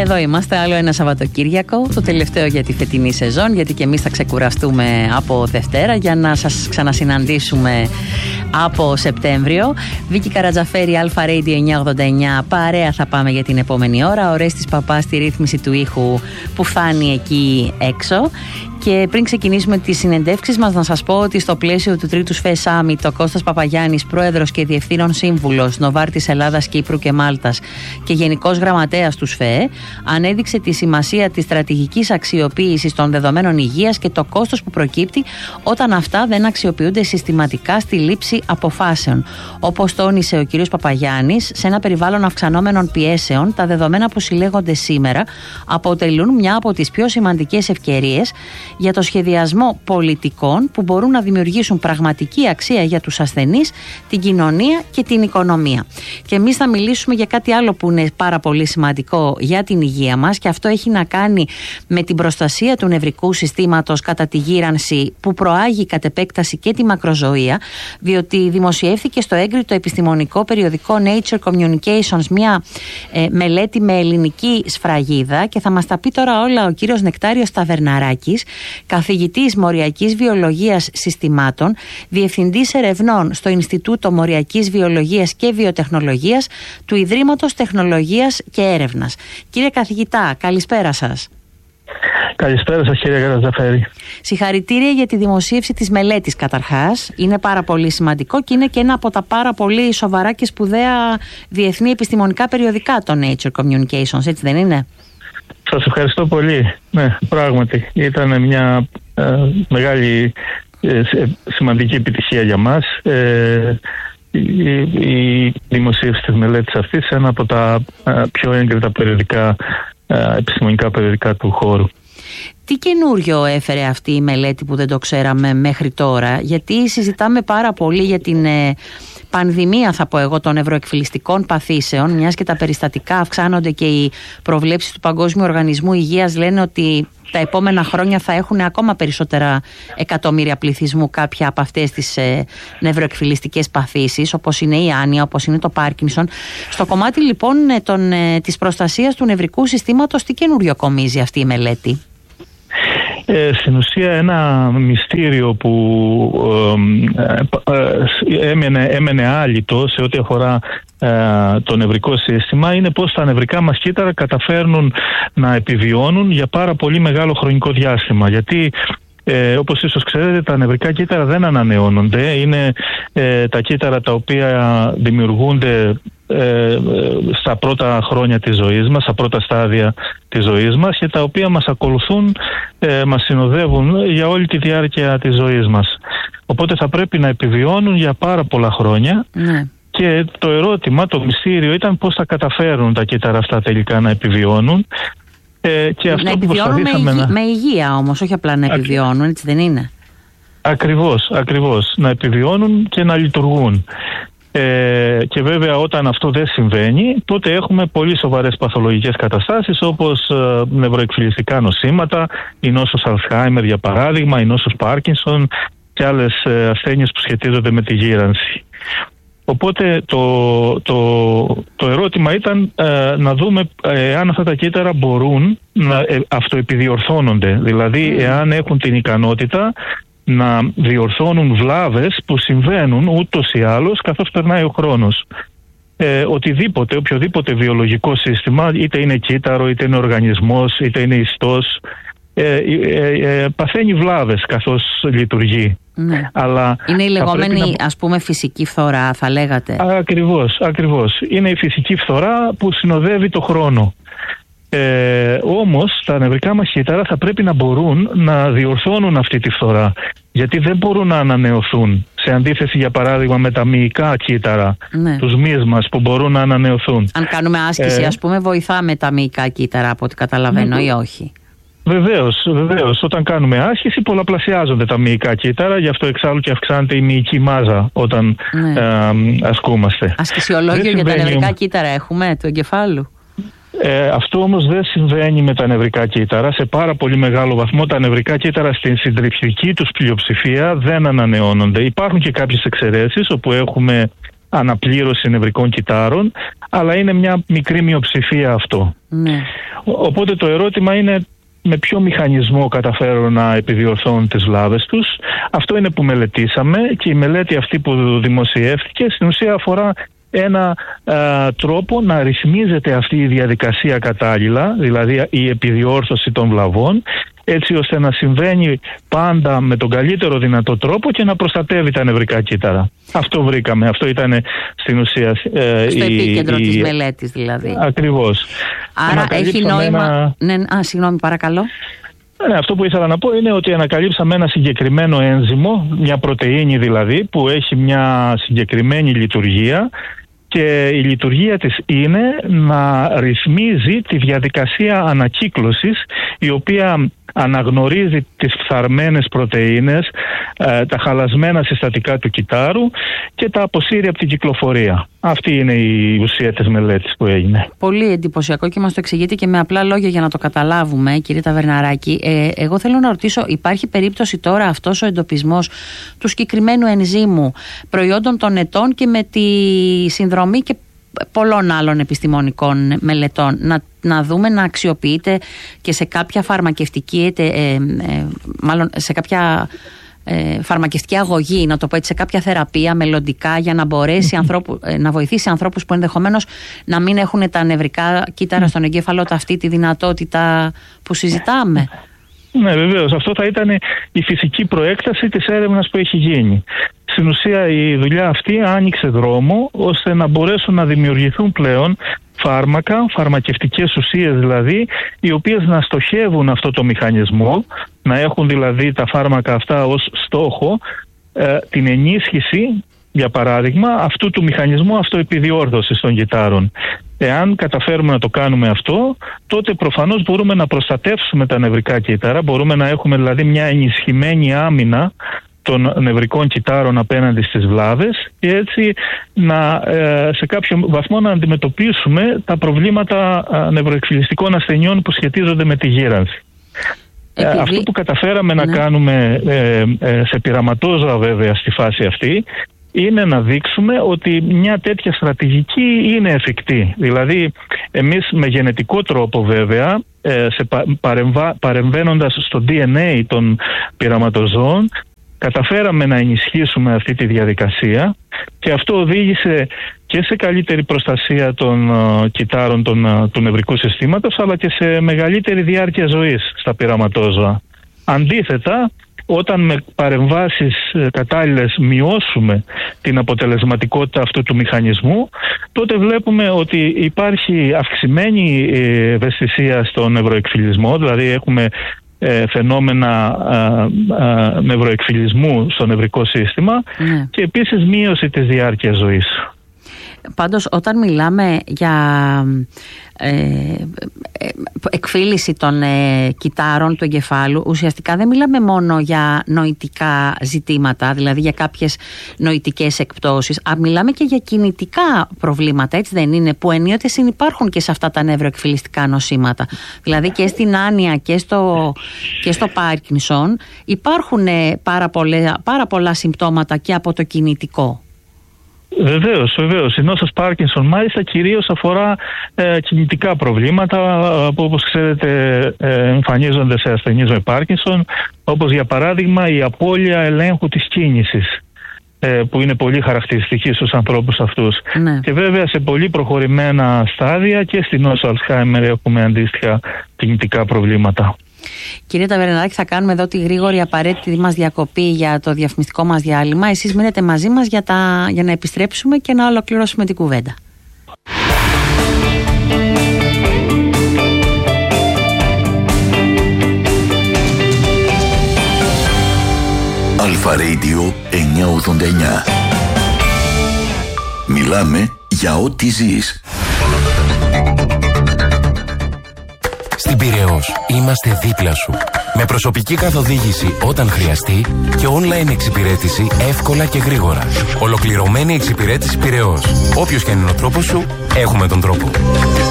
Εδώ είμαστε, άλλο ένα Σαββατοκύριακο, το τελευταίο για τη φετινή σεζόν, γιατί και εμείς θα ξεκουραστούμε από Δευτέρα για να σας ξανασυναντήσουμε από Σεπτέμβριο. Βίκη Καρατζαφέρη, Αλφα Radio 989, παρέα θα πάμε για την επόμενη ώρα. Ο Ρέστης Παπάς στη ρύθμιση του ήχου που φτάνει εκεί έξω. Και πριν ξεκινήσουμε τις συνεντεύξεις μας, να σας πω ότι στο πλαίσιο του τρίτου ΣΦΕ Summit, ο Κώστας Παπαγιάννης, πρόεδρος και διευθύνων σύμβουλος Νοβάρτης Ελλάδας, Κύπρου και Μάλτας και γενικός γραμματέας του ΣΦΕ, ανέδειξε τη σημασία της στρατηγικής αξιοποίησης των δεδομένων υγείας και το κόστος που προκύπτει όταν αυτά δεν αξιοποιούνται συστηματικά στη λήψη αποφάσεων. Όπως τόνισε ο κ. Παπαγιάννης, σε ένα περιβάλλον αυξανόμενων πιέσεων, τα δεδομένα που συλλέγονται σήμερα αποτελούν μια από τις πιο σημαντικές ευκαιρίες για το σχεδιασμό πολιτικών που μπορούν να δημιουργήσουν πραγματική αξία για τους ασθενείς, την κοινωνία και την οικονομία. Και εμείς θα μιλήσουμε για κάτι άλλο που είναι πάρα πολύ σημαντικό για την υγεία μας, και αυτό έχει να κάνει με την προστασία του νευρικού συστήματος κατά τη γύρανση που προάγει κατ' επέκταση και τη μακροζωία, διότι δημοσιεύθηκε στο έγκριτο επιστημονικό περιοδικό Nature Communications μια μελέτη με ελληνική σφραγίδα, και θα μας τα πει τώρα όλα ο κύριος Νεκτάριος Ταβερναράκης, καθηγητής μοριακής βιολογίας συστημάτων, διευθυντής ερευνών στο Ινστιτούτο Μοριακής Βιολογίας και Βιοτεχνολογίας του Ιδρύματος Τεχνολογίας και Έρευνας. Κύριε καθηγητά, καλησπέρα σας. Καλησπέρα σας, κύριε Καρατζαφέρη. Συγχαρητήρια για τη δημοσίευση της μελέτης καταρχάς. Είναι πάρα πολύ σημαντικό και είναι και ένα από τα πάρα πολύ σοβαρά και σπουδαία διεθνή επιστημονικά περιοδικά, το Nature Communications, έτσι δεν είναι? Σας ευχαριστώ πολύ. Ναι, πράγματι ήταν μια μεγάλη σημαντική επιτυχία για μας η δημοσίευση της μελέτης αυτής σε ένα από τα πιο έγκριτα περιοδικά, επιστημονικά περιοδικά του χώρου. Τι καινούριο έφερε αυτή η μελέτη που δεν το ξέραμε μέχρι τώρα? Γιατί συζητάμε πάρα πολύ για την πανδημία, θα πω εγώ, των νευροεκφυλιστικών παθήσεων, μιας και τα περιστατικά αυξάνονται και οι προβλέψεις του Παγκόσμιου Οργανισμού Υγείας λένε ότι τα επόμενα χρόνια θα έχουν ακόμα περισσότερα εκατομμύρια πληθυσμού κάποια από αυτές τις νευροεκφυλιστικές παθήσεις, όπως είναι η άνοια, όπως είναι το Πάρκινσον. Στο κομμάτι λοιπόν της προστασίας του νευρικού συστήματος, τι καινούριο κομίζει αυτή η μελέτη? Στην ουσία ένα μυστήριο που έμενε άλυτο σε ό,τι αφορά το νευρικό σύστημα είναι πώς τα νευρικά μας κύτταρα καταφέρνουν να επιβιώνουν για πάρα πολύ μεγάλο χρονικό διάστημα. Γιατί όπως ίσως ξέρετε, τα νευρικά κύτταρα δεν ανανεώνονται. Είναι τα κύτταρα τα οποία δημιουργούνται στα πρώτα χρόνια της ζωής μας, στα πρώτα στάδια της ζωής μας, και τα οποία μας ακολουθούν, μας συνοδεύουν για όλη τη διάρκεια της ζωής μας. Οπότε θα πρέπει να επιβιώνουν για πάρα πολλά χρόνια. Ναι. Και το ερώτημα, το μυστήριο ήταν πώς θα καταφέρουν τα κύτταρα αυτά τελικά να επιβιώνουν. Και αυτό να επιβιώνουν με υγεία όμως, όχι απλά να επιβιώνουν, έτσι δεν είναι? Ακριβώς. Να επιβιώνουν και να λειτουργούν. Και βέβαια όταν αυτό δεν συμβαίνει, τότε έχουμε πολύ σοβαρές παθολογικές καταστάσεις, όπως νευροεκφυλιστικά νοσήματα, η νόσος Αλσχάιμερ για παράδειγμα, η νόσος Πάρκινσον και άλλες ασθένειες που σχετίζονται με τη γύρανση. Οπότε το ερώτημα ήταν να δούμε αν αυτά τα κύτταρα μπορούν να αυτοεπιδιορθώνονται, δηλαδή εάν έχουν την ικανότητα να διορθώνουν βλάβες που συμβαίνουν ούτως ή άλλως καθώς περνάει ο χρόνος. Οποιοδήποτε βιολογικό σύστημα, είτε είναι κύτταρο, είτε είναι οργανισμός, είτε είναι ιστός, παθαίνει βλάβες καθώς λειτουργεί. Ναι. Αλλά είναι η λεγόμενη ας πούμε φυσική φθορά, θα λέγατε? Ακριβώς. Είναι η φυσική φθορά που συνοδεύει το χρόνο. Όμως τα νευρικά μας κύτταρα θα πρέπει να μπορούν να διορθώνουν αυτή τη φθορά, γιατί δεν μπορούν να ανανεωθούν, σε αντίθεση για παράδειγμα με τα μυϊκά κύτταρα, ναι, τους μυς μας που μπορούν να ανανεωθούν. Αν κάνουμε άσκηση ας πούμε, βοηθάμε τα μυϊκά κύτταρα από ό,τι καταλαβαίνω, ή όχι? Βεβαίως. Όταν κάνουμε άσκηση πολλαπλασιάζονται τα μυϊκά κύτταρα, γι' αυτό εξάλλου και αυξάνεται η μυϊκή μάζα όταν ασκούμαστε. Ασκησιολόγιο για τα νευρικά κύτταρα έχουμε του εγκεφάλου? Αυτό όμως δεν συμβαίνει με τα νευρικά κύτταρα. Σε πάρα πολύ μεγάλο βαθμό τα νευρικά κύτταρα στην συντριπτική τους πλειοψηφία δεν ανανεώνονται. Υπάρχουν και κάποιες εξαιρέσεις όπου έχουμε αναπλήρωση νευρικών κυτάρων, αλλά είναι μια μικρή μειοψηφία αυτό. Ναι. Οπότε το ερώτημα είναι με ποιο μηχανισμό καταφέρουν να επιδιορθώνουν τις βλάβες τους. Αυτό είναι που μελετήσαμε, και η μελέτη αυτή που δημοσιεύτηκε στην ουσία αφορά ένα τρόπο να ρυθμίζεται αυτή η διαδικασία κατάλληλα, δηλαδή η επιδιόρθωση των βλαβών, έτσι ώστε να συμβαίνει πάντα με τον καλύτερο δυνατό τρόπο και να προστατεύει τα νευρικά κύτταρα. Αυτό βρήκαμε. Αυτό ήταν στην ουσία στο επίκεντρο της μελέτης δηλαδή. Ακριβώς. Άρα έχει νόημα... Ναι, συγγνώμη, παρακαλώ. Ναι, αυτό που ήθελα να πω είναι ότι ανακαλύψαμε ένα συγκεκριμένο ένζυμο, μια πρωτεΐνη δηλαδή, που έχει μια συγκεκριμένη λειτουργία, και η λειτουργία της είναι να ρυθμίζει τη διαδικασία ανακύκλωσης, η οποία αναγνωρίζει τις φθαρμένες πρωτεΐνες, τα χαλασμένα συστατικά του κυτάρου και τα αποσύρει από την κυκλοφορία. Αυτή είναι η ουσία της μελέτης που έγινε. Πολύ εντυπωσιακό και μας το εξηγείτε και με απλά λόγια για να το καταλάβουμε, κύριε Ταβερναράκη. Εγώ θέλω να ρωτήσω, υπάρχει περίπτωση τώρα αυτός ο εντοπισμός του συγκεκριμένου ενζύμου προϊόντων των ετών και με τη συνδρομή και πολλών άλλων επιστημονικών μελετών να δούμε να αξιοποιείται και σε κάποια φαρμακευτική μάλλον σε κάποια φαρμακευτική αγωγή, να το πω έτσι, σε κάποια θεραπεία μελλοντικά, για να μπορέσει να βοηθήσει ανθρώπους που ενδεχομένως να μην έχουν τα νευρικά κύτταρα στον εγκέφαλο αυτή τη δυνατότητα που συζητάμε. Ναι, βεβαίως. Αυτό θα ήταν η φυσική προέκταση της έρευνας που έχει γίνει. Στην ουσία η δουλειά αυτή άνοιξε δρόμο ώστε να μπορέσουν να δημιουργηθούν πλέον φάρμακα, φαρμακευτικές ουσίες δηλαδή, οι οποίες να στοχεύουν αυτό το μηχανισμό, να έχουν δηλαδή τα φάρμακα αυτά ως στόχο την ενίσχυση, για παράδειγμα, αυτού του μηχανισμού αυτοεπιδιόρθωσης των κυτάρων. Εάν καταφέρουμε να το κάνουμε αυτό, τότε προφανώς μπορούμε να προστατεύσουμε τα νευρικά κύτταρα, μπορούμε να έχουμε δηλαδή μια ενισχυμένη άμυνα των νευρικών κυτάρων απέναντι στις βλάβες, και έτσι σε κάποιο βαθμό να αντιμετωπίσουμε τα προβλήματα νευροεκφυλιστικών ασθενειών που σχετίζονται με τη γύρανση. Αυτό που καταφέραμε να κάνουμε σε πειραματόζωα βέβαια στη φάση αυτή είναι να δείξουμε ότι μια τέτοια στρατηγική είναι εφικτή. Δηλαδή εμείς με γενετικό τρόπο βέβαια, παρεμβαίνοντας στο DNA των πειραματοζώων, καταφέραμε να ενισχύσουμε αυτή τη διαδικασία, και αυτό οδήγησε και σε καλύτερη προστασία των κυτάρων του νευρικού συστήματος, αλλά και σε μεγαλύτερη διάρκεια ζωής στα πειραματόζωα. Αντίθετα, όταν με παρεμβάσεις κατάλληλες μειώσουμε την αποτελεσματικότητα αυτού του μηχανισμού, τότε βλέπουμε ότι υπάρχει αυξημένη ευαισθησία στον νευροεκφυλισμό, δηλαδή έχουμε φαινόμενα νευροεκφυλισμού στο νευρικό σύστημα, και επίσης μείωση της διάρκειας ζωής. Πάντως όταν μιλάμε για εκφύλιση των κυτάρων του εγκεφάλου, ουσιαστικά δεν μιλάμε μόνο για νοητικά ζητήματα, δηλαδή για κάποιες νοητικές εκπτώσεις, μιλάμε και για κινητικά προβλήματα, έτσι δεν είναι, που ενίοτε συνυπάρχουν και σε αυτά τα νευροεκφυλιστικά νοσήματα. Δηλαδή και στην άνοια και στο Πάρκινσον υπάρχουν πάρα πολλά συμπτώματα και από το κινητικό. Βεβαίως. Η νόσος Πάρκινσον μάλιστα κυρίως αφορά κινητικά προβλήματα που, όπως ξέρετε, εμφανίζονται σε ασθενείς με Πάρκινσον, όπως για παράδειγμα η απώλεια ελέγχου της κίνησης, που είναι πολύ χαρακτηριστική στους ανθρώπους αυτούς. Ναι. Και βέβαια σε πολύ προχωρημένα στάδια και στην νόσο Αλσχάιμερ έχουμε αντίστοιχα κινητικά προβλήματα. Κύριε Ταβερναράκη, θα κάνουμε εδώ τη γρήγορη απαραίτητη μας διακοπή για το διαφημιστικό μας διάλειμμα. Εσείς μείνετε μαζί μας για να επιστρέψουμε και να ολοκληρώσουμε την κουβέντα. Αλφα Radio 989. Μιλάμε για ό,τι ζεις. Στην Πειραιώς είμαστε δίπλα σου. Με προσωπική καθοδήγηση όταν χρειαστεί και online εξυπηρέτηση εύκολα και γρήγορα. Ολοκληρωμένη εξυπηρέτηση Πειραιώς. Όποιος και αν είναι ο τρόπος σου, έχουμε τον τρόπο.